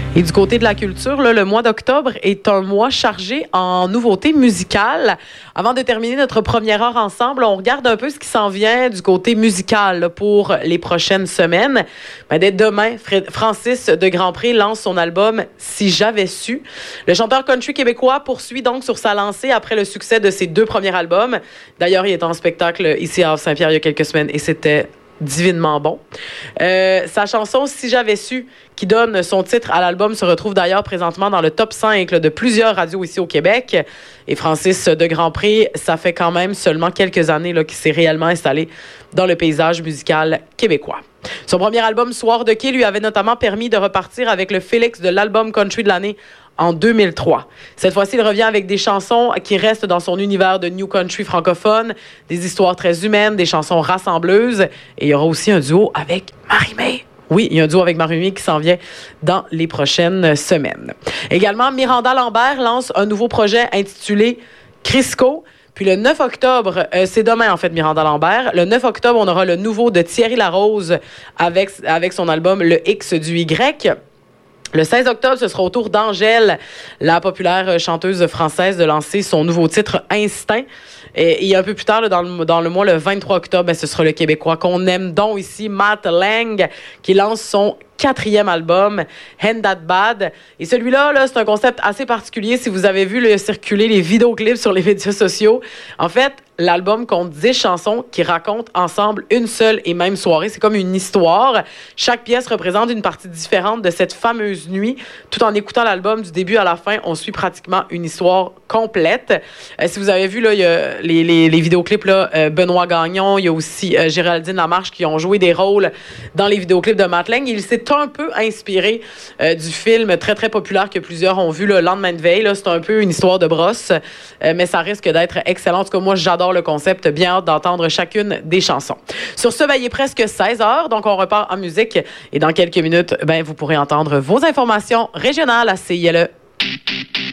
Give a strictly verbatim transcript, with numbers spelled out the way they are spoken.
Et du côté de la culture, là, le mois d'octobre est un mois chargé en nouveautés musicales. Avant de terminer notre première heure ensemble, on regarde un peu ce qui s'en vient du côté musical là, pour les prochaines semaines. Ben, dès demain, Francis de Grandpré lance son album « Si j'avais su ». Le chanteur country québécois poursuit donc sur sa lancée après le succès de ses deux premiers albums. D'ailleurs, il est en spectacle ici à Saint-Pierre il y a quelques semaines et c'était divinement bon. Euh, sa chanson « Si j'avais su », qui donne son titre à l'album, se retrouve d'ailleurs présentement dans le top cinq là, de plusieurs radios ici au Québec. Et Francis de Grandpré, ça fait quand même seulement quelques années là, qu'il s'est réellement installé dans le paysage musical québécois. Son premier album, Soir de quai, lui avait notamment permis de repartir avec le Félix de l'album country de l'année en deux mille trois. Cette fois-ci, il revient avec des chansons qui restent dans son univers de New Country francophone, des histoires très humaines, des chansons rassembleuses. Et il y aura aussi un duo avec Marie-Mé. Oui, il y a un duo avec Marie-Mé qui s'en vient dans les prochaines semaines. Également, Miranda Lambert lance un nouveau projet intitulé Crisco. Puis le neuf octobre, euh, c'est demain en fait, Miranda Lambert. Le neuf octobre, on aura le nouveau de Thierry Larose avec, avec son album Le X du Y. Le seize octobre, ce sera au tour d'Angèle, la populaire chanteuse française, de lancer son nouveau titre Instinct. Et, et un peu plus tard, là, dans, le, dans le mois, le vingt-trois octobre, ben, ce sera le Québécois qu'on aime donc ici, Matt Lang, qui lance son quatrième album, Hand That Bad. Et celui-là, là, c'est un concept assez particulier. Si vous avez vu le, circuler les vidéoclips sur les médias sociaux, en fait, l'album compte dix chansons qui racontent ensemble une seule et même soirée. C'est comme une histoire. Chaque pièce représente une partie différente de cette fameuse nuit. Tout en écoutant l'album du début à la fin, on suit pratiquement une histoire complète. Euh, si vous avez vu là, il y a les, les, les vidéoclips, là, euh, Benoît Gagnon, il y a aussi euh, Géraldine Lamarche qui ont joué des rôles dans les vidéoclips de Matt Lang. Il s'est un peu inspiré euh, du film très, très populaire que plusieurs ont vu, Le Lendemain de veille. Là, c'est un peu une histoire de brosse, euh, mais ça risque d'être excellent. En tout cas, moi, j'adore le concept. Bien hâte d'entendre chacune des chansons. Sur ce, ben, il est presque seize heures, donc on repart en musique. Et dans quelques minutes, ben, vous pourrez entendre vos informations régionales à C I L E.